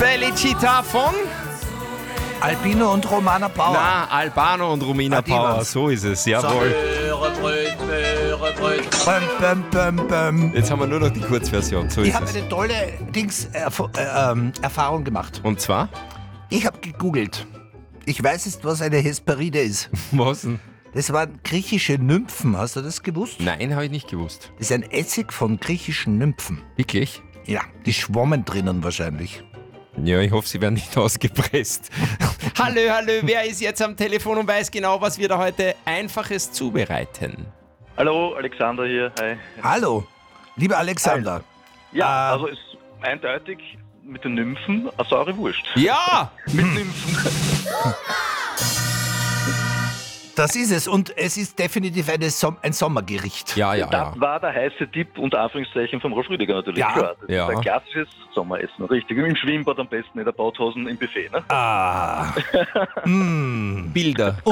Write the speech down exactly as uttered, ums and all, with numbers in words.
Felicita von? Albino und Romana Power. Na, Albano und Romina Ah, die Power, waren's. so ist es, jawohl. Bäm, bäm, bäm, bäm. Jetzt haben wir nur noch die Kurzversion, so Ich ist habe es. eine tolle Dings, Erf äh, ähm, Erfahrung gemacht. Und zwar? Ich habe gegoogelt. Ich weiß jetzt, was eine Hesperide ist. Was denn? Das waren griechische Nymphen. Hast du das gewusst? Nein, habe ich nicht gewusst. Das ist ein Essig von griechischen Nymphen. Wirklich? Ja, die schwommen drinnen wahrscheinlich. Ja, ich hoffe, sie werden nicht ausgepresst. Hallo, hallo, wer ist jetzt am Telefon und weiß genau, was wir da heute Einfaches zubereiten? Hallo, Alexander hier. Hi. Hallo, lieber Alexander. Ja, Ähm. also ist eindeutig mit den Nymphen eine saure Wurst. Ja! Mit Nymphen. Das ist es und es ist definitiv eine Som ein Sommergericht. Ja, ja, Das ja. war der heiße Tipp unter Anführungszeichen vom Rolf Rüdiger natürlich. Ja. Klar, das Ja. ist ein klassisches Sommeressen, richtig. Im Schwimmbad am besten, in der Badhosen, im Buffet. Ne? Ah. mm. Bilder.